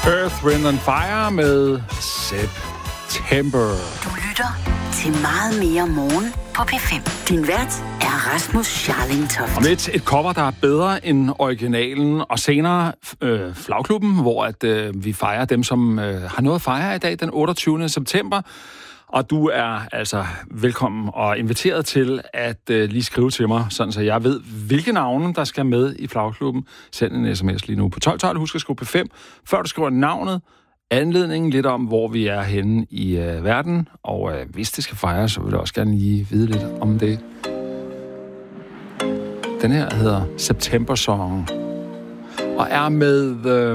Earth, Wind and Fire med September. Du lytter til Meget mere morgen på P5. Din vært er Rasmus Scharling-Toft. Om lidt et cover, der er bedre end originalen, og senere Flagklubben, hvor vi fejrer dem, som har noget at fejre i dag, den 28. september. Og du er altså velkommen og inviteret til at lige skrive til mig, sådan så jeg ved, hvilke navne, der skal med i Flagklubben. Send en sms lige nu på 1212. Husk at skrive P5, før du skriver navnet, anledningen, lidt om, hvor vi er henne i verden. Og hvis det skal fejres, så vil jeg også gerne lige vide lidt om det. Den her hedder September Song og er med